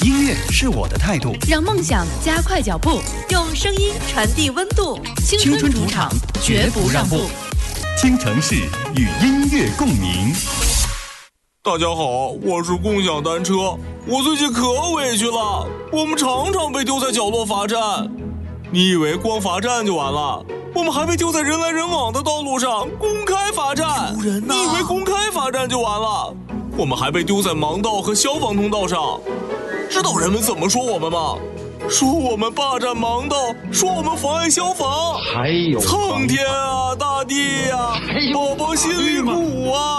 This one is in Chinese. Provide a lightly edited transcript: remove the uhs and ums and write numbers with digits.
音乐是我的态度， 让梦想加快脚步， 用声音传递温度。 青春主场绝不让步，京城市与音乐共鸣。 大家好，我是共享单车。我最近可委屈了，我们常常被丢在角落罚站。你以为光罚站就完了？我们还被丢在人来人往的道路上公开罚站。 丢人啊！ 你以为公开罚站就完了？我们还被丢在盲道和消防通道上。知道人们怎么说我们吗？说我们霸占盲道，说我们妨碍消防。 还有苍天啊，大地啊，宝宝心里苦啊。